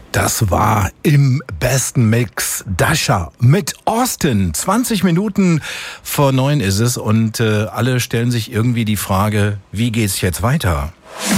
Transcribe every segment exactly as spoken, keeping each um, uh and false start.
Das war im besten Mix Dasha mit Austin. zwanzig Minuten vor neun ist es und äh, alle stellen sich irgendwie die Frage, wie geht's jetzt weiter?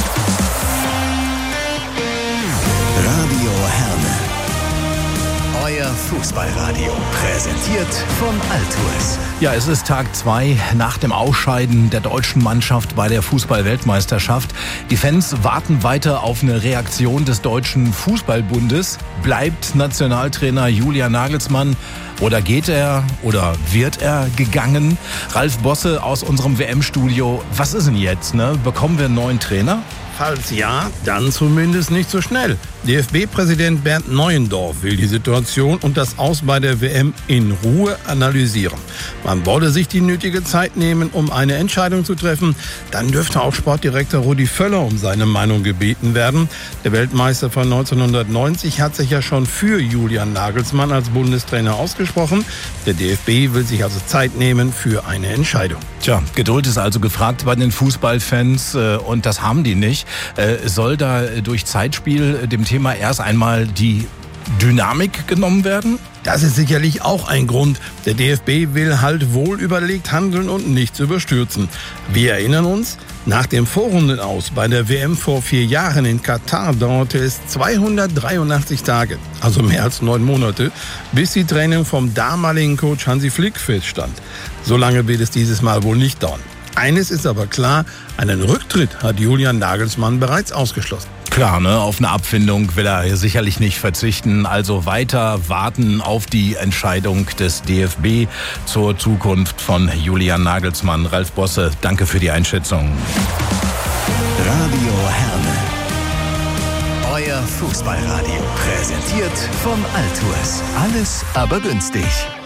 Radio Herne. Euer Fußballradio. Präsentiert vom Altues. Ja, es ist Tag zwei nach dem Ausscheiden der deutschen Mannschaft bei der Fußball-Weltmeisterschaft. Die Fans warten weiter auf eine Reaktion des Deutschen Fußballbundes. Bleibt Nationaltrainer Julian Nagelsmann oder geht er oder wird er gegangen? Ralf Bosse aus unserem W M-Studio. Was ist denn jetzt, ne? Bekommen wir einen neuen Trainer? Falls ja, dann zumindest nicht so schnell. D F B-Präsident Bernd Neuendorf will die Situation und das Aus bei der W M in Ruhe analysieren. Man wolle sich die nötige Zeit nehmen, um eine Entscheidung zu treffen. Dann dürfte auch Sportdirektor Rudi Völler um seine Meinung gebeten werden. Der Weltmeister von neunzehnhundertneunzig hat sich ja schon für Julian Nagelsmann als Bundestrainer ausgesprochen. Der D F B will sich also Zeit nehmen für eine Entscheidung. Tja, Geduld ist also gefragt bei den Fußballfans und das haben die nicht. Soll da durch Zeitspiel dem Thema erst einmal die Dynamik genommen werden? Das ist sicherlich auch ein Grund. Der D F B will halt wohl überlegt handeln und nichts überstürzen. Wir erinnern uns, nach dem Vorrundenaus bei der W M vor vier Jahren in Katar dauerte es zweihundertdreiundachtzig Tage, also mehr als neun Monate, bis die Trennung vom damaligen Coach Hansi Flick feststand. So lange wird es dieses Mal wohl nicht dauern. Eines ist aber klar, einen Rücktritt hat Julian Nagelsmann bereits ausgeschlossen. Klar, ne, auf eine Abfindung will er sicherlich nicht verzichten. Also weiter warten auf die Entscheidung des D F B zur Zukunft von Julian Nagelsmann. Ralf Bosse, danke für die Einschätzung. Radio Herne. Euer Fußballradio. Präsentiert vom Altues. Alles aber günstig.